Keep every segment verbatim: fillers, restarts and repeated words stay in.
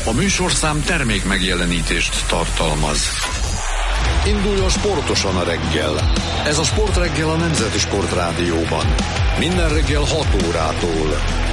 A műsorszám termék megjelenítést tartalmaz. Induljon sportosan a reggel. Ez a Sportreggel a Nemzeti Sportrádióban. Minden reggel hat órától.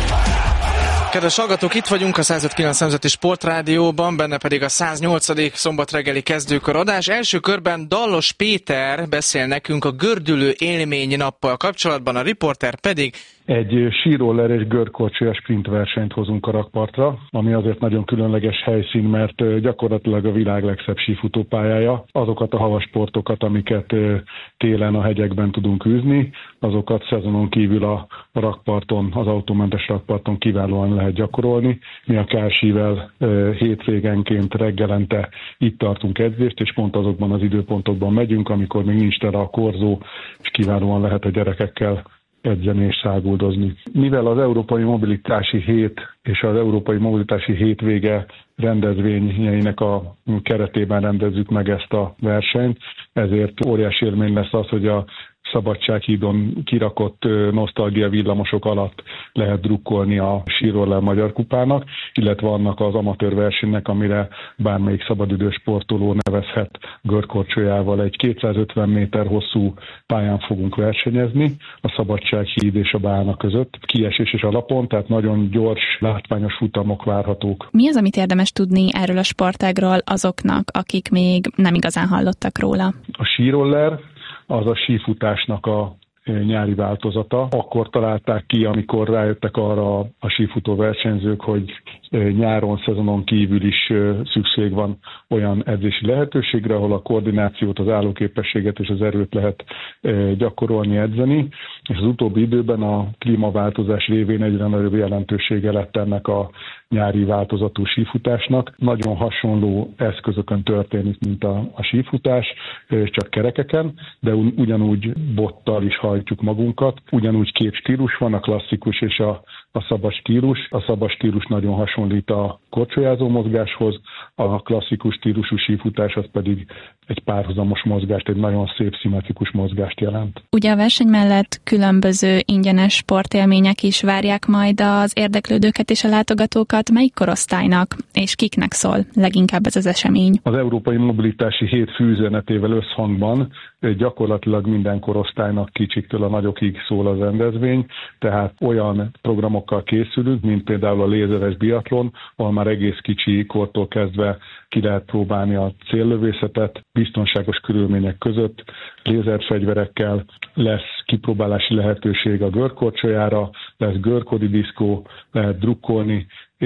Kedves hallgatók, itt vagyunk a száz öt kilenc Nemzeti Sportrádióban, benne pedig a száznyolcadik szombat reggeli kezdőkör adás. Első körben Dallos Péter beszél nekünk a gördülő élmény nappal kapcsolatban, a riporter pedig egy síroller és görkorcsolya sprint versenyt hozunk a rakpartra, ami azért nagyon különleges helyszín, mert gyakorlatilag a világ legszebb sífutópályája. Azokat a havasportokat, amiket télen a hegyekben tudunk űzni, azokat szezonon kívül a rakparton, az autómentes rakparton kiválóan lehet gyakorolni. Mi a Kálsível hétvégenként reggelente itt tartunk edzést, és pont azokban az időpontokban megyünk, amikor még nincs tele a korzó, és kiválóan lehet a gyerekekkel edzeni és száguldozni. Mivel az Európai Mobilitási Hét és az Európai Mobilitási Hétvége rendezvényeinek a keretében rendezzük meg ezt a versenyt, ezért óriási élmény lesz az, hogy a Szabadsághídon kirakott nosztalgia villamosok alatt lehet drukkolni a síroller magyar kupának, illetve annak az amatőr versenynek, amire bármelyik szabadidős sportoló nevezhet görkorcsolyával. Egy kétszázötven méter hosszú pályán fogunk versenyezni a Szabadsághíd és a Bálna között. Kiesés és alapon, tehát nagyon gyors, látványos futamok várhatók. Mi az, amit érdemes tudni erről a sportágról azoknak, akik még nem igazán hallottak róla? A síroller az a sífutásnak a nyári változata. Akkor találták ki, amikor rájöttek arra a sífutó versenyzők, hogy nyáron, szezonon kívül is szükség van olyan edzési lehetőségre, ahol a koordinációt, az állóképességet és az erőt lehet gyakorolni, edzeni. És az utóbbi időben a klímaváltozás révén egyre nagyobb jelentősége lett ennek a nyári változatú sífutásnak. Nagyon hasonló eszközökön történik, mint a, a sífutás, csak kerekeken, de ugyanúgy bottal is hajtjuk magunkat. Ugyanúgy két stílus van, a klasszikus és a, a szabad stílus. A szabad stílus nagyon hasonlít a korcsolyázó mozgáshoz, a klasszikus stílusú sífutás az pedig egy párhuzamos mozgást, egy nagyon szép, szimmetrikus mozgást jelent. Ugye a verseny mellett különböző ingyenes sportélmények is várják majd az érdeklődőket és a látogatókat. Melyik korosztálynak és kiknek szól leginkább ez az esemény? Az Európai Mobilitási Hét főüzenetével összhangban gyakorlatilag minden korosztálynak, kicsiktől a nagyokig szól az rendezvény, tehát olyan programokkal készülünk, mint például a lézeres biatlon, ahol már egész kicsi kortól kezdve ki lehet próbálni a céllövészetet, biztonságos körülmények között, lézerfegyverekkel, lesz kipróbálási lehetőség a görkorcsolyára, lesz görkodi diszkó, lehet drukkolni,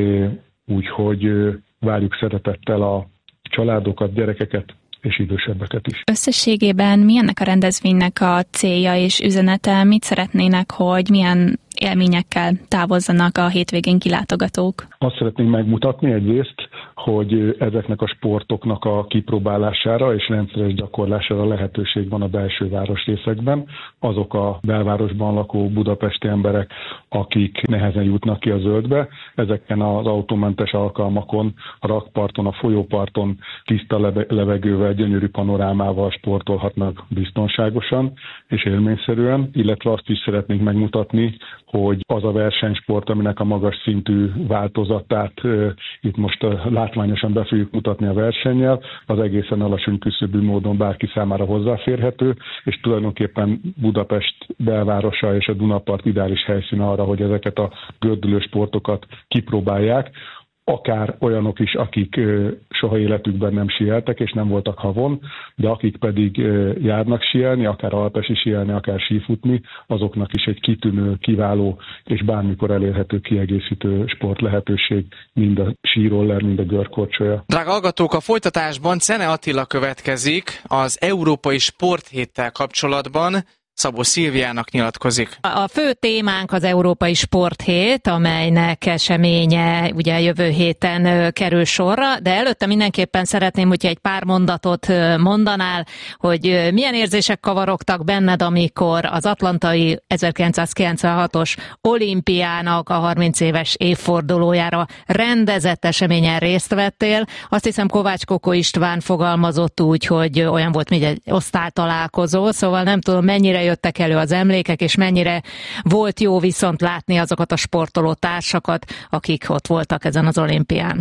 úgyhogy várjuk szeretettel a családokat, gyerekeket és idősebbeket is. Összességében mi ennek a rendezvénynek a célja és üzenete? Mit szeretnének, hogy milyen élményekkel távozzanak a hétvégén kilátogatók? Azt szeretnénk megmutatni egyrészt, hogy ezeknek a sportoknak a kipróbálására és rendszeres gyakorlására lehetőség van a belső városrészekben. Azok a belvárosban lakó budapesti emberek, akik nehezen jutnak ki a zöldbe, ezeken az autómentes alkalmakon, a rakparton, a folyóparton tiszta levegővel, gyönyörű panorámával sportolhatnak biztonságosan és élményszerűen, illetve azt is szeretnénk megmutatni, hogy az a versenysport, aminek a magas szintű változatát e, itt most látványosan be fogjuk mutatni a versennyel, az egészen alacsony küszöbű módon bárki számára hozzáférhető, és tulajdonképpen Budapest belvárosa és a Dunapart ideális helyszín arra, hogy ezeket a gördülő sportokat kipróbálják, akár olyanok is, akik soha életükben nem síeltek, és nem voltak havon, de akik pedig járnak síelni, akár alpesi síelni, akár sífutni, azoknak is egy kitűnő, kiváló és bármikor elérhető kiegészítő sport lehetőség, mind a síroller, mind a görkorcsolya. Drága hallgatók, a folytatásban Czene Attila következik az Európai Sporthéttel kapcsolatban. Szabó Szilviának nyilatkozik. A fő témánk az Európai Sporthét, amelynek eseménye ugye jövő héten kerül sorra, de előtte mindenképpen szeretném, hogyha egy pár mondatot mondanál, hogy milyen érzések kavarogtak benned, amikor az atlantai ezerkilencszázkilencvenhatos olimpiának a harminc éves évfordulójára rendezett eseményen részt vettél. Azt hiszem Kovács Kokó István fogalmazott úgy, hogy olyan volt, mint egy osztálytalálkozó, szóval nem tudom, mennyire jöttek elő az emlékek, és mennyire volt jó viszont látni azokat a sportoló társakat, akik ott voltak ezen az olimpián.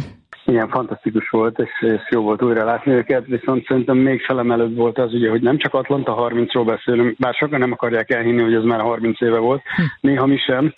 Igen, fantasztikus volt, és, és jó volt újra látni őket, viszont szerintem még felemelőbb volt az, ugye, hogy nem csak Atlanta harmincról beszélünk, bár sokan nem akarják elhinni, hogy ez már harminc éve volt, néha mi sem,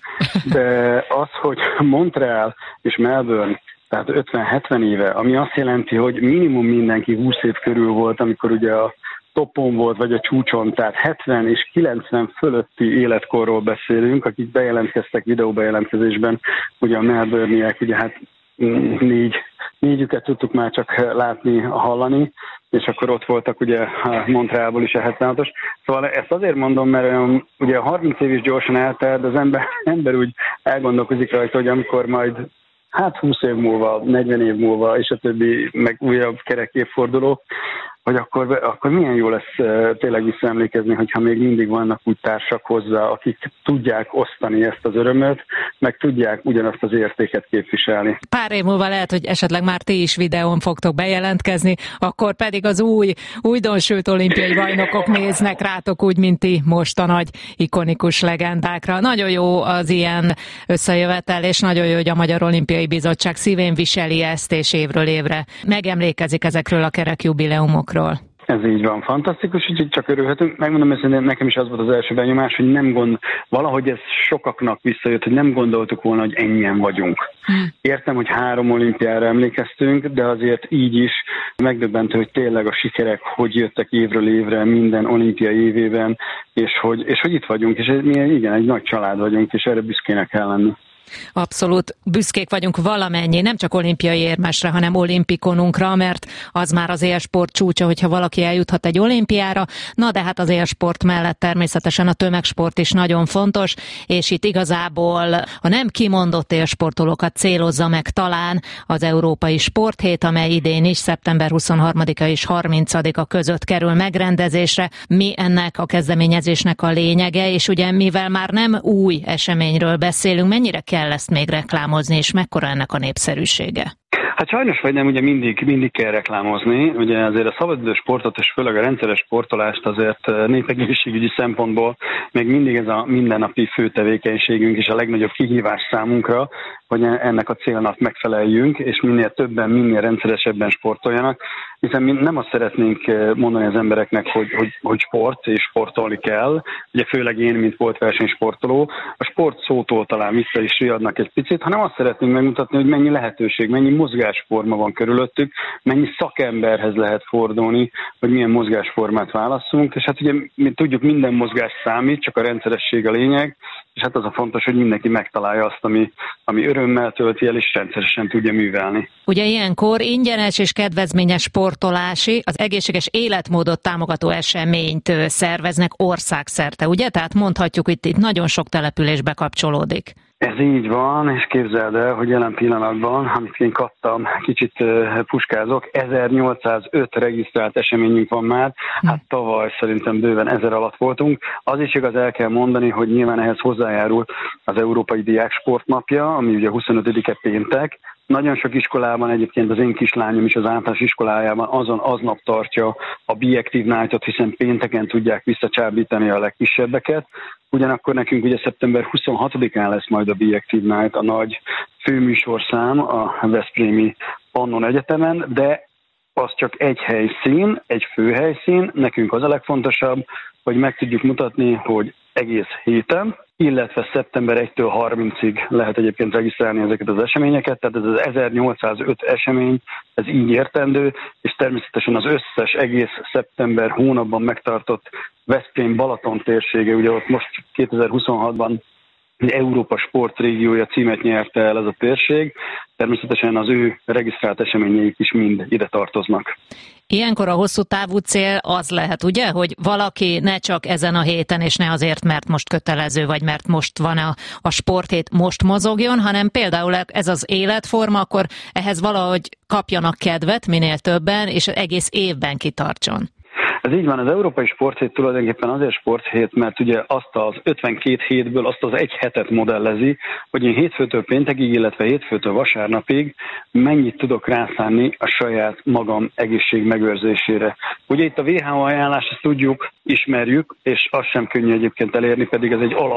de az, hogy Montreal és Melbourne, tehát ötven-hetven éve, ami azt jelenti, hogy minimum mindenki húsz év körül volt, amikor ugye a topon volt, vagy a csúcson, tehát hetven és kilencven fölötti életkorról beszélünk, akik bejelentkeztek videóbejelentkezésben, ugye a Melbourne-iek, ugye hát négy, négyüket tudtuk már csak látni, hallani, és akkor ott voltak ugye Montrealból is a hetvenhatos. Szóval ezt azért mondom, mert ugye a harminc év is gyorsan eltelt, de az ember, ember úgy elgondolkozik rajta, hogy amikor majd hát húsz év múlva, negyven év múlva, és a többi meg újabb kerek évforduló, hogy akkor, akkor milyen jó lesz uh, tényleg visszaemlékezni, hogyha még mindig vannak úgy társak hozzá, akik tudják osztani ezt az örömöt, meg tudják ugyanazt az értéket képviselni. Pár év múlva lehet, hogy esetleg már ti is videón fogtok bejelentkezni, akkor pedig az új, újdonsült olimpiai bajnokok néznek rátok úgy, mint ti most a nagy ikonikus legendákra. Nagyon jó az ilyen összejövetel, és nagyon jó, hogy a Magyar Olimpiai Bizottság szívén viseli ezt, és évről évre megemlékezik ezekről a kerek jubileumokról. Ez így van, fantasztikus, úgyhogy csak örülhetünk. Megmondom őszintén, nekem is az volt az első benyomás, hogy nem gond, valahogy ez sokaknak visszajött, hogy nem gondoltuk volna, hogy ennyien vagyunk. Értem, hogy három olimpiára emlékeztünk, de azért így is megdöbbentő, hogy tényleg a sikerek hogy jöttek évről évre minden olimpiai évében, és hogy, és hogy itt vagyunk, és mi igen, egy nagy család vagyunk, és erre büszkének kell lenni. Abszolút büszkék vagyunk valamennyi, nem csak olimpiai érmesre, hanem olimpikonunkra, mert az már az élsport csúcsa, hogyha valaki eljuthat egy olimpiára. Na de hát az élsport mellett természetesen a tömegsport is nagyon fontos, és itt igazából a nem kimondott élsportolókat célozza meg talán az Európai Sporthét, amely idén is szeptember huszonharmadika és harmincadika között kerül megrendezésre. Mi ennek a kezdeményezésnek a lényege, és ugye mivel már nem új eseményről beszélünk, mennyire kell kell ezt még reklámozni, és mekkora ennek a népszerűsége? Hát sajnos vagy nem, ugye mindig, mindig kell reklámozni. Ugye azért a szabadidős sportot, és főleg a rendszeres sportolást azért népegészségügyi szempontból még mindig ez a mindennapi fő tevékenységünk és a legnagyobb kihívás számunkra, hogy ennek a célnak megfeleljünk, és minél többen, minél rendszeresebben sportoljanak, hiszen mi nem azt szeretnénk mondani az embereknek, hogy, hogy, hogy sport és sportolni kell, ugye főleg én, mint volt versenysportoló, a sport szótól talán vissza is riadnak egy picit, hanem azt szeretnénk megmutatni, hogy mennyi lehetőség, mennyi mozgásforma van körülöttük, mennyi szakemberhez lehet fordulni, hogy milyen mozgásformát válasszunk, és hát ugye mi tudjuk, minden mozgás számít, csak a rendszeresség a lényeg, és hát az a fontos, hogy mindenki megtalálja azt, ami, ami örömmel tölti el, és rendszeresen tudja művelni. Ugye ilyenkor ingyenes és kedvezményes sportolási, az egészséges életmódot támogató eseményt szerveznek országszerte, ugye? Tehát mondhatjuk, hogy itt, itt nagyon sok település bekapcsolódik. Ez így van, és képzeld el, hogy jelen pillanatban, amit én kaptam, kicsit uh, puskázok, ezernyolcszázöt regisztrált eseményünk van már, hát tavaly szerintem bőven ezer alatt voltunk. Az is igaz, el kell mondani, hogy nyilván ehhez hozzájárul az Európai Diák Sportnapja, ami ugye huszonötödike péntek. Nagyon sok iskolában, egyébként az én kislányom is az általános iskolájában azon aznap tartja a Be Active Night-ot, hiszen pénteken tudják visszacsábítani a legkisebbeket. Ugyanakkor nekünk ugye szeptember huszonhatodikán lesz majd a Be Active Night, a nagy főműsorszám a Veszprémi Pannon Egyetemen, de az csak egy helyszín, egy főhelyszín. Nekünk az a legfontosabb, hogy meg tudjuk mutatni, hogy egész héten, illetve szeptember elsejétől harmincadikáig lehet egyébként regisztrálni ezeket az eseményeket, tehát ez az ezernyolcszázöt esemény, ez így értendő, és természetesen az összes egész szeptember hónapban megtartott Veszprém Balaton térsége, ugye ott most kétezer-huszonhatban egy Európa sportrégiója címet nyerte el ez a térség, természetesen az ő regisztrált eseményeik is mind ide tartoznak. Ilyenkor a hosszú távú cél az lehet, ugye, hogy valaki ne csak ezen a héten, és ne azért, mert most kötelező, vagy mert most van a, a sporthét, most mozogjon, hanem például ez az életforma, akkor ehhez valahogy kapjanak kedvet minél többen, és egész évben kitartson. Ez így van, az Európai Sporthét tulajdonképpen azért sporthét, mert ugye azt az ötvenkét hétből azt az egy hetet modellezi, hogy én hétfőtől péntekig, illetve hétfőtől vasárnapig mennyit tudok rászánni a saját magam egészség megőrzésére. Ugye itt a vé há o ajánlás, ezt tudjuk, ismerjük, és az sem könnyű egyébként elérni, pedig ez egy alap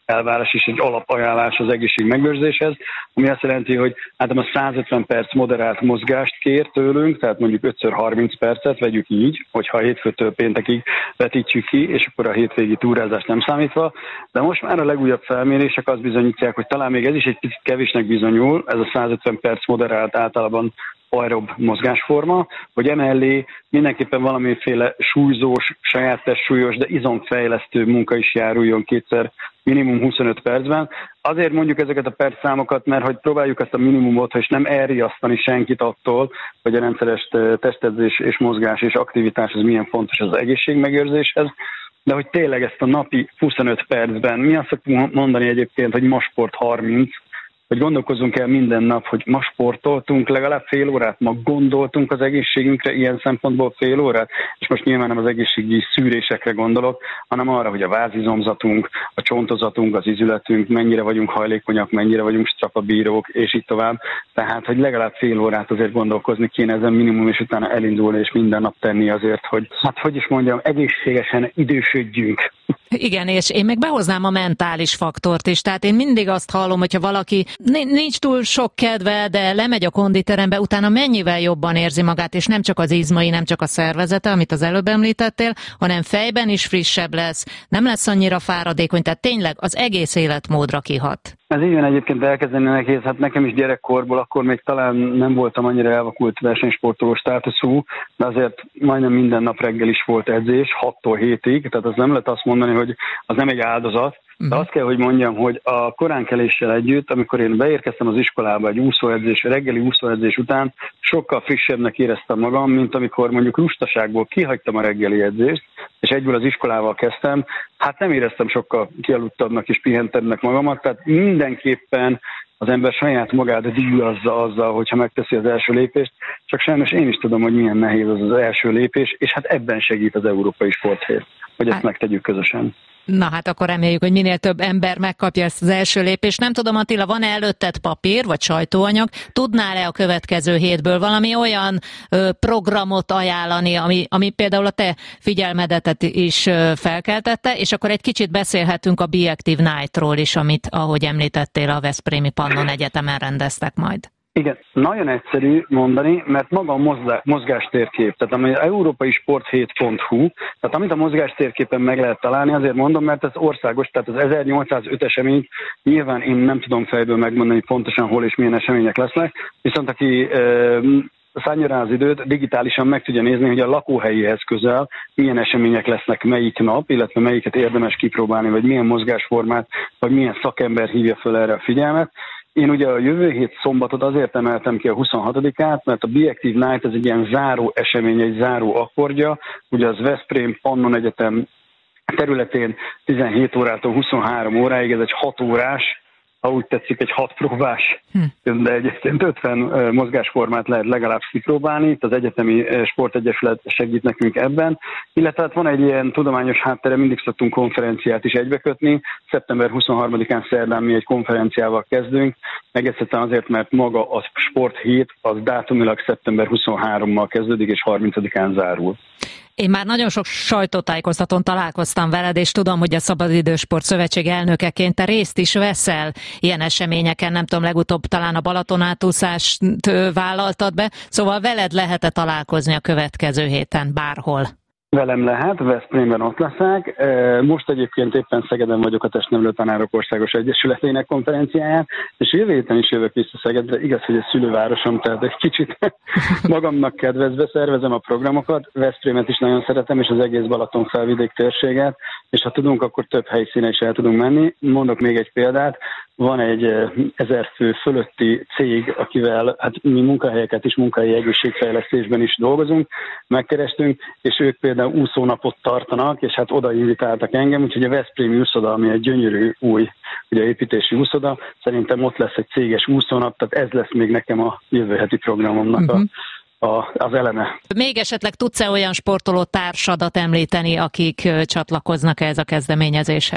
elvárás és egy alapajánlás az egészségmegőrzéshez, ami azt jelenti, hogy hát a százötven perc moderált mozgást kér tőlünk, tehát mondjuk ötször harminc percet vegyük így, hogyha hétfőtől péntekig vetítjük ki, és akkor a hétvégi túrázást nem számítva, de most már a legújabb felmérések azt bizonyítják, hogy talán még ez is egy picit kevésnek bizonyul, ez a százötven perc moderált általában aerob mozgásforma, hogy emellé mindenképpen valamiféle súlyzós, saját testsúlyos, de izomfejlesztő munka is járuljon kétszer minimum huszonöt percben. Azért mondjuk ezeket a percszámokat, mert hogy próbáljuk ezt a minimumot, és nem elriasztani senkit attól, hogy a rendszeres testedzés és mozgás és aktivitás az milyen fontos az egészségmegőrzéshez, de hogy tényleg ezt a napi huszonöt percben, mi azt szoktunk mondani egyébként, hogy ma sport harminc, hogy gondolkozzunk el minden nap, hogy ma sportoltunk legalább fél órát, ma gondoltunk az egészségünkre ilyen szempontból fél órát, és most nyilván nem az egészségügyi szűrésekre gondolok, hanem arra, hogy a vázizomzatunk, a csontozatunk, az izületünk, mennyire vagyunk hajlékonyak, mennyire vagyunk strapabírók, és így tovább. Tehát, hogy legalább fél órát azért gondolkozni kéne ezen minimum, és utána elindulni, és minden nap tenni azért, hogy, hát hogy is mondjam, egészségesen idősödjünk. Igen, és én meg behoznám a mentális faktort is, tehát én mindig azt hallom, hogyha valaki nincs túl sok kedve, de lemegy a konditerembe, utána mennyivel jobban érzi magát, és nem csak az izmai, nem csak a szervezete, amit az előbb említettél, hanem fejben is frissebb lesz, nem lesz annyira fáradékony, tehát tényleg az egész életmódra kihat. Ez így van egyébként elkezdeni nehéz, hát nekem is gyerekkorból, akkor még talán nem voltam annyira elvakult versenysportoló státuszú, de azért majdnem minden nap reggel is volt edzés, hattól hétig, tehát az nem lehet azt mondani, hogy az nem egy áldozat, de azt kell, hogy mondjam, hogy a koránkeléssel együtt, amikor én beérkeztem az iskolába egy úszóedzés, reggeli úszóedzés után, sokkal frissebbnek éreztem magam, mint amikor mondjuk lustaságból kihagytam a reggeli edzést, és egyből az iskolával kezdtem, hát nem éreztem sokkal kialudtabbnak és pihentebbnek magamat, tehát mindenképpen az ember saját magát díjazza azzal, hogyha megteszi az első lépést, csak sajnos én is tudom, hogy milyen nehéz az az első lépés, és hát ebben segít az Európai Sporthét, hogy ezt megtegyük közösen. Na hát akkor reméljük, hogy minél több ember megkapja ezt az első lépést. Nem tudom, Attila, van-e előtted papír vagy sajtóanyag? Tudnál-e a következő hétből valami olyan ö, programot ajánlani, ami, ami például a te figyelmedet is ö, felkeltette, és akkor egy kicsit beszélhetünk a Be Active Night-ról is, amit, ahogy említettél, a Veszprémi Pannon Egyetemen rendeztek majd. Igen, nagyon egyszerű mondani, mert maga a mozgástérkép, tehát ami az európai sporthét pont hu, tehát amit a mozgástérképen meg lehet találni, azért mondom, mert ez országos, tehát az ezernyolcszázöt esemény, nyilván én nem tudom fejből megmondani pontosan hol és milyen események lesznek, viszont aki e, szállja rá az időt, digitálisan meg tudja nézni, hogy a lakóhelyéhez közel milyen események lesznek melyik nap, illetve melyiket érdemes kipróbálni, vagy milyen mozgásformát, vagy milyen szakember hívja föl erre a figyelmet. Én ugye a jövő hét szombatot azért emeltem ki a huszonhatodikát, mert a Be Active Night ez egy ilyen záró esemény, egy záró akkordja. Ugye az Veszprém Pannon Egyetem területén tizenhét órától huszonhárom óráig, ez egy hat órás, ha úgy tetszik, egy hat próbás, hm. de egyébként ötven mozgásformát lehet legalább kipróbálni, itt az Egyetemi Sportegyesület segít nekünk ebben, illetve hát van egy ilyen tudományos háttere, mindig szoktunk konferenciát is egybekötni, szeptember huszonharmadikán szerdán mi egy konferenciával kezdünk, egészen azért, mert maga a sporthét az dátumilag szeptember huszonharmadikával kezdődik és harmincadikán zárul. Én már nagyon sok sajtótájékoztatón találkoztam veled, és tudom, hogy a Szabadidősport Szövetség elnökeként te részt is veszel ilyen eseményeken, nem tudom, legutóbb talán a Balatonátúszást vállaltad be, szóval veled lehet-e találkozni a következő héten bárhol? Velem lehet, Veszprémben ott leszek. Most egyébként éppen Szegeden vagyok a Testnevelő Tanárok Országos Egyesületének konferenciáján, és jövő héten is jövök vissza Szegedre. Igaz, hogy a szülővárosom, tehát egy kicsit magamnak kedvezve szervezem a programokat. Veszprémet is nagyon szeretem, és az egész Balaton felvidék térséget, és ha tudunk, akkor több helyszínen is el tudunk menni. Mondok még egy példát. Van egy ezer fő fölötti cég, akivel hát mi munkahelyeket is, munkahelyi egészségfejlesztésben is dolgozunk, megkerestünk, és ők például úszónapot tartanak, és hát oda invitáltak engem, úgyhogy a Veszprémi úszoda, ami egy gyönyörű új ugye, építési úszoda, szerintem ott lesz egy céges úszónap, tehát ez lesz még nekem a jövő heti programomnak uh-huh. a A, az eleme. Még esetleg tudsz-e olyan sportoló társadat említeni, akik csatlakoznak ehhez a kezdeményezéshez?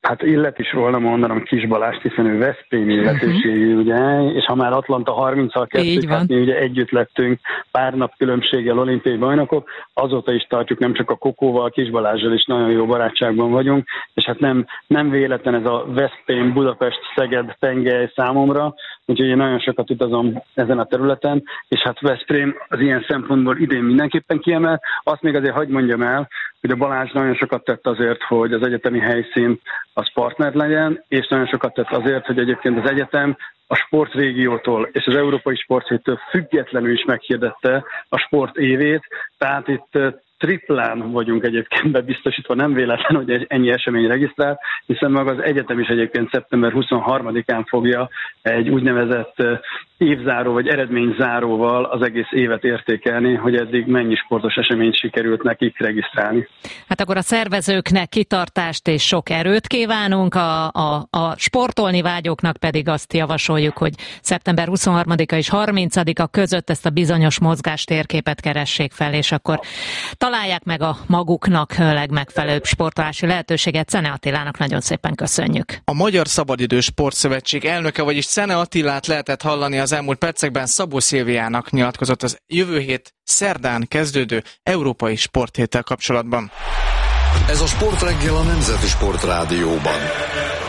Hát illet is volna mondanom Kis Balást, hiszen ő veszprémi illetőségű, ugye, és ha már Atlanta harminccal kezdtük, hát mi ugye együtt lettünk pár nap különbséggel olimpiai bajnokok, azóta is tartjuk, nem csak a Kokóval, Kis Balással is nagyon jó barátságban vagyunk, és hát nem, nem véletlen ez a Veszprém, Budapest, Szeged tengely számomra, úgyhogy én nagyon sokat utazom ezen a területen, és hát Veszprém az ilyen szempontból idén mindenképpen kiemel. Azt még azért hadd mondjam el, hogy a Balázs nagyon sokat tett azért, hogy az egyetemi helyszín az partner legyen, és nagyon sokat tett azért, hogy egyébként az egyetem a sportrégiótól és az Európai Sporthéttől függetlenül is meghirdette a sport évét, tehát itt triplán vagyunk egyébként bebiztosítva, nem véletlen, hogy ennyi esemény regisztrál, hiszen maga az egyetem is egyébként szeptember huszonharmadikán fogja egy úgynevezett évzáró vagy eredményzáróval az egész évet értékelni, hogy eddig mennyi sportos eseményt sikerült nekik regisztrálni. Hát akkor a szervezőknek kitartást és sok erőt kívánunk, a, a, a sportolni vágyóknak pedig azt javasoljuk, hogy szeptember huszonharmadika és harmincadika között ezt a bizonyos mozgástérképet keressék fel, és akkor találják meg a maguknak legmegfelelőbb sportolási lehetőséget. Szene Attilának nagyon szépen köszönjük. A Magyar Szabadidő Sportszövetség elnöke, vagyis Szene Attilát lehetett hallani az elmúlt percekben. Szabó Szilviának nyilatkozott az jövő hét szerdán kezdődő Európai Sporthéttel kapcsolatban. Ez a Sportreggel a Nemzeti Sportrádióban.